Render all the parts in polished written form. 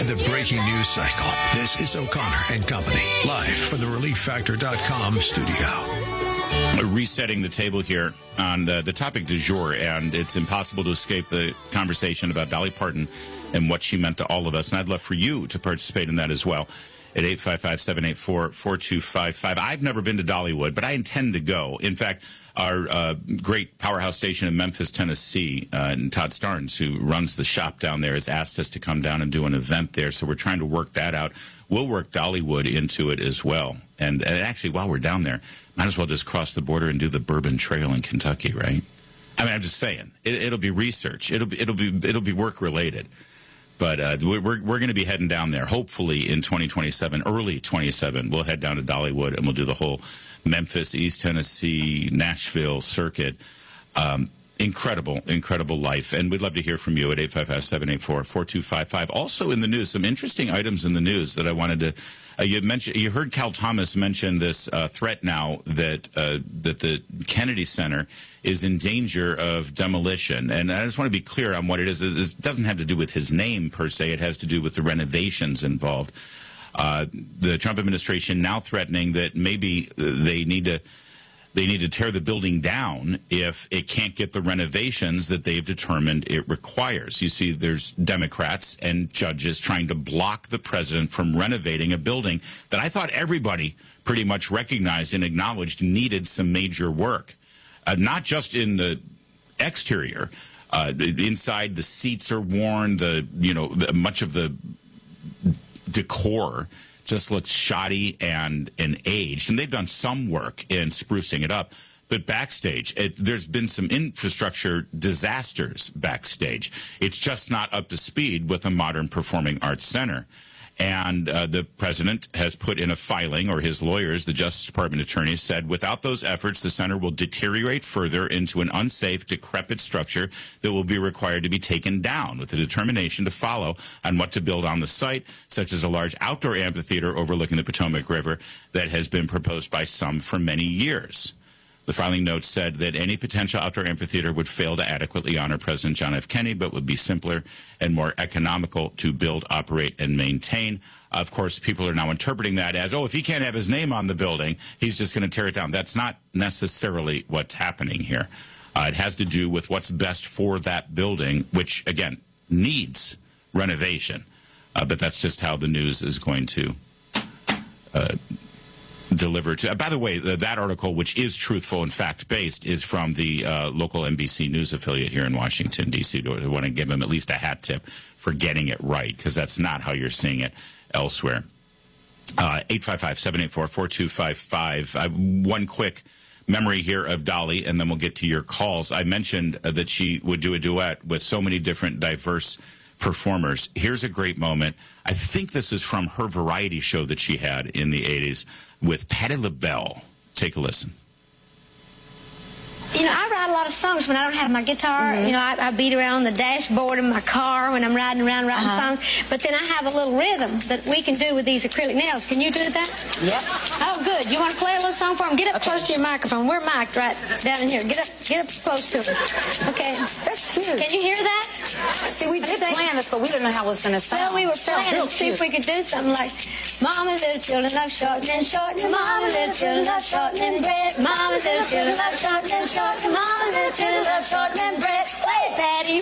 the breaking news cycle. This is O'Connor and Company, live from the ReliefFactor.com studio. Resetting the table here on the topic du jour, and it's impossible to escape the conversation about Dolly Parton and what she meant to all of us. And I'd love for you to participate in that as well at 855-784-4255. I've never been to Dollywood, but I intend to go. In fact, our great powerhouse station in Memphis, Tennessee, and Todd Starnes, who runs the shop down there, has asked us to come down and do an event there. So we're trying to work that out. We'll work Dollywood into it as well. And actually, while we're down there, might as well just cross the border and do the Bourbon Trail in Kentucky, right? I mean, I'm just saying, it'll be research. It'll be work related. But we're going to be heading down there, hopefully in 2027, early 27. We'll head down to Dollywood, and we'll do the whole Memphis, East Tennessee, Nashville circuit. Incredible life. And we'd love to hear from you at 855-784-4255. Also in the news, some interesting items in the news that I wanted to... you heard Cal Thomas mention this threat now that the Kennedy Center is in danger of demolition. And I just want to be clear on what it is. It doesn't have to do with his name, per se. It has to do with the renovations involved. The Trump administration now threatening that maybe they need to tear the building down if it can't get the renovations that they've determined it requires. You see, there's Democrats and judges trying to block the president from renovating a building that I thought everybody pretty much recognized and acknowledged needed some major work. Not just in the exterior. Inside, the seats are worn. Much of the decor just looks shoddy and aged. And they've done some work in sprucing it up. But backstage, there's been some infrastructure disasters backstage. It's just not up to speed with a modern performing arts center. And the president has put in a filing, or his lawyers, the Justice Department attorneys, said without those efforts, the center will deteriorate further into an unsafe, decrepit structure that will be required to be taken down, with a determination to follow on what to build on the site, such as a large outdoor amphitheater overlooking the Potomac River that has been proposed by some for many years. The filing note said that any potential outdoor amphitheater would fail to adequately honor President John F. Kennedy, but would be simpler and more economical to build, operate, and maintain. Of course, people are now interpreting that as, if he can't have his name on the building, he's just going to tear it down. That's not necessarily what's happening here. It has to do with what's best for that building, which, again, needs renovation. But that's just how the news is going to delivered to. By the way, that article, which is truthful and fact-based, is from the local NBC News affiliate here in Washington, D.C. I want to give them at least a hat tip for getting it right, because that's not how you're seeing it elsewhere. 855-784-4255. One quick memory here of Dolly, and then we'll get to your calls. I mentioned that she would do a duet with so many different diverse performers. Here's a great moment. I think this is from her variety show that she had in the 80s with Patti LaBelle. Take a listen. You know, I write a lot of songs when I don't have my guitar. Mm-hmm. You know, I beat around on the dashboard of my car when I'm riding around writing songs. But then I have a little rhythm that we can do with these acrylic nails. Can you do that? Yep. Oh, good. You want to play a little song for them? Get up close to your microphone. We're mic'd right down in here. Get up close to it. Okay. That's cute. Can you hear that? See, we did plan this, but we didn't know how it was going to sound. Well, we were planning to see if we could do something like, Mama, little children love shortening, shortening. Mama, little children love shortening bread. Mama, little children love shortening, shortening. Mama, little children love shortening bread. Play it, Patty.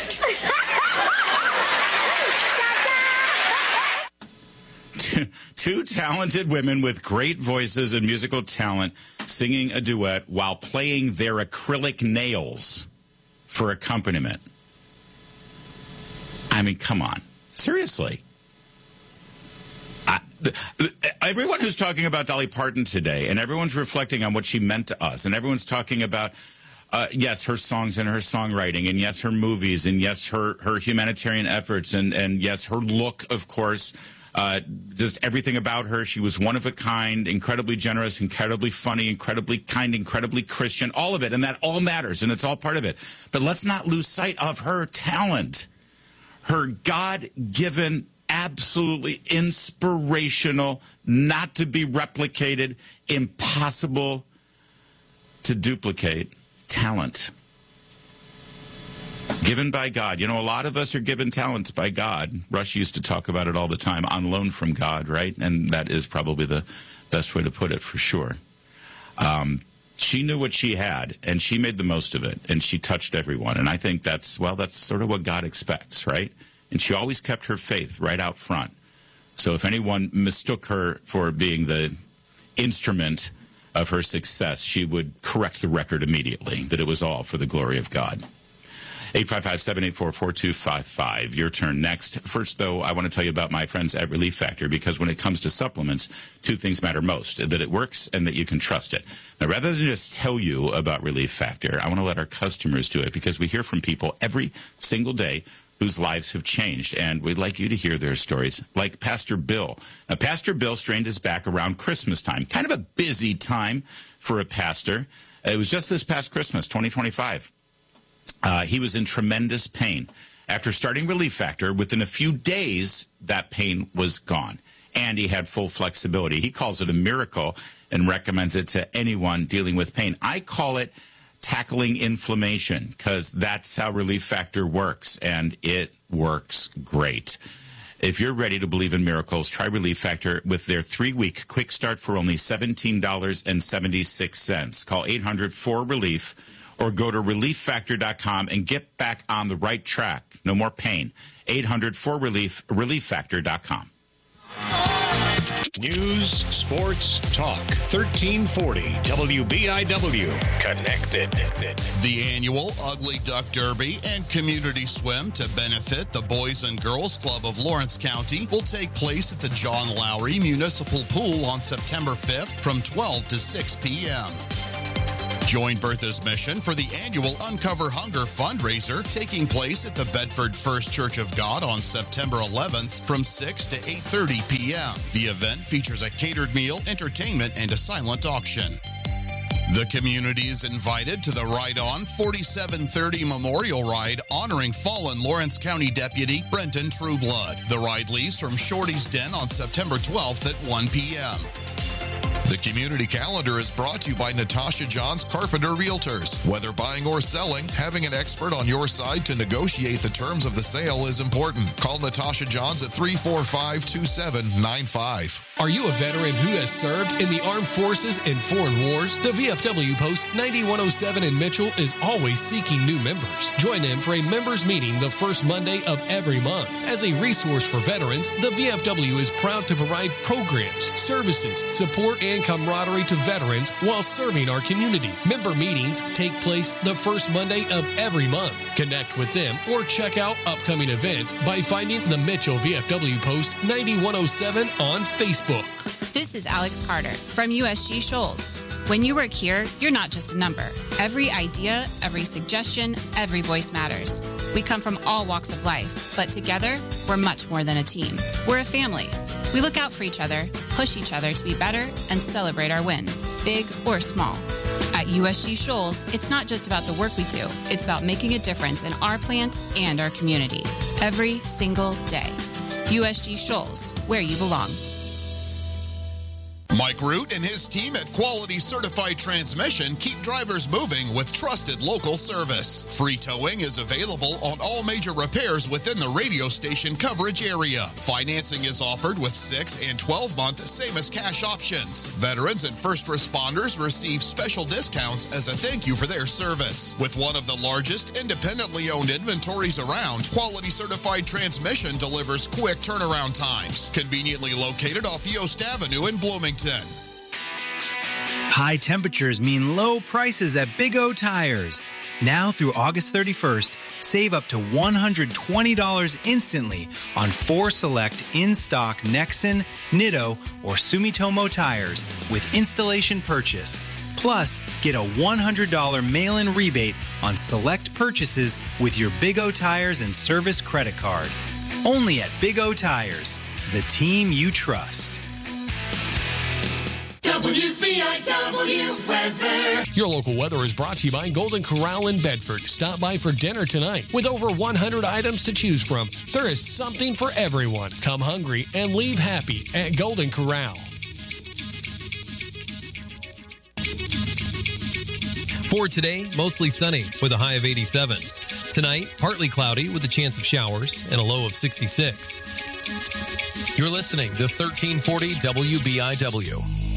Two talented women with great voices and musical talent singing a duet while playing their acrylic nails for accompaniment. I mean, come on. Seriously. Everyone who's talking about Dolly Parton today, and everyone's reflecting on what she meant to us, and everyone's talking about, yes, her songs and her songwriting, and yes, her movies, and yes, her humanitarian efforts, and yes, her look, of course, just everything about her. She was one of a kind, incredibly generous, incredibly funny, incredibly kind, incredibly Christian, all of it, and that all matters, and it's all part of it. But let's not lose sight of her talent, her God-given, absolutely inspirational, not to be replicated, impossible to duplicate talent. Given by God. You know, a lot of us are given talents by God. Rush used to talk about it all the time, on loan from God, right? And that is probably the best way to put it, for sure. She knew what she had, and she made the most of it, and she touched everyone. And I think that's sort of what God expects, right? And she always kept her faith right out front. So if anyone mistook her for being the instrument of her success, she would correct the record immediately, that it was all for the glory of God. 855-784-4255. Your turn next. First, though, I want to tell you about my friends at Relief Factor, because when it comes to supplements, two things matter most: that it works and that you can trust it. Now, rather than just tell you about Relief Factor, I want to let our customers do it, because we hear from people every single day whose lives have changed, and we'd like you to hear their stories, like Pastor Bill. Now, Pastor Bill strained his back around Christmas time, kind of a busy time for a pastor. It was just this past Christmas, 2025. He was in tremendous pain. After starting Relief Factor, within a few days, that pain was gone, and he had full flexibility. He calls it a miracle and recommends it to anyone dealing with pain. I call it tackling inflammation, because that's how Relief Factor works, and it works great. If you're ready to believe in miracles, try Relief Factor with their 3-week quick start for only $17.76. Call 800-4RELIEF or go to ReliefFactor.com and get back on the right track. No more pain. 800-4RELIEF, ReliefFactor.com. News, sports, talk. 1340 WBIW. Connected. The annual Ugly Duck Derby and Community Swim to benefit the Boys and Girls Club of Lawrence County will take place at the John Lowry Municipal Pool on September 5th from 12 to 6 p.m. Join Bertha's Mission for the annual Uncover Hunger fundraiser taking place at the Bedford First Church of God on September 11th from 6 to 8:30 p.m. The event features a catered meal, entertainment, and a silent auction. The community is invited to the Ride On 4730 Memorial Ride honoring fallen Lawrence County Deputy Brenton Trueblood. The ride leaves from Shorty's Den on September 12th at 1 p.m. The community calendar is brought to you by Natasha Johns Carpenter Realtors. Whether buying or selling, having an expert on your side to negotiate the terms of the sale is important. Call Natasha Johns at 345-2795. Are you a veteran who has served in the armed forces and foreign wars? The VFW Post 9107 in Mitchell is always seeking new members. Join them for a members meeting the first Monday of every month. As a resource for veterans, the VFW is proud to provide programs, services, support, and camaraderie to veterans while serving our community. Member meetings take place the first Monday of every month. Connect with them or check out upcoming events by finding the Mitchell VFW Post 9107 on Facebook. This is Alex Carter from USG Shoals. When you work here, you're not just a number. Every idea, every suggestion, every voice matters. We come from all walks of life, but together, we're much more than a team. We're a family. We look out for each other, push each other to be better, and celebrate our wins, big or small. At USG Shoals, it's not just about the work we do. It's about making a difference in our plant and our community every single day. USG Shoals, where you belong. Mike Root and his team at Quality Certified Transmission keep drivers moving with trusted local service. Free towing is available on all major repairs within the radio station coverage area. Financing is offered with 6 and 12-month same as cash options. Veterans and first responders receive special discounts as a thank you for their service. With one of the largest independently owned inventories around, Quality Certified Transmission delivers quick turnaround times. Conveniently located off Yost Avenue in Bloomington. High temperatures mean low prices at Big O Tires. Now through August 31st, save up to $120 instantly on 4 select in-stock Nexen, Nitto, or Sumitomo tires with installation purchase. Plus, get a $100 mail-in rebate on select purchases with your Big O Tires and Service credit card. Only at Big O Tires, the team you trust. WBIW weather. Your local weather is brought to you by Golden Corral in Bedford. Stop by for dinner tonight. With over 100 items to choose from, there is something for everyone. Come hungry and leave happy at Golden Corral. For today, mostly sunny with a high of 87. Tonight, partly cloudy with a chance of showers and a low of 66. You're listening to 1340 WBIW.